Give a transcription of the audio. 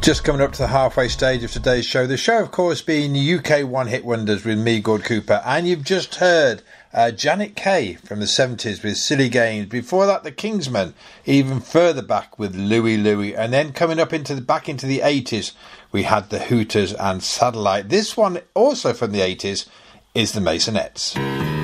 Just coming up to the halfway stage of today's show. The show, of course, being UK one-hit wonders with me, Gord Cooper. And you've just heard Janet Kay from the 70s with Silly Games. Before that, the Kingsmen, even further back with Louie Louie. And then coming up back into the 80s, we had the Hooters and Satellite. This one, also from the 80s, is the Masonettes.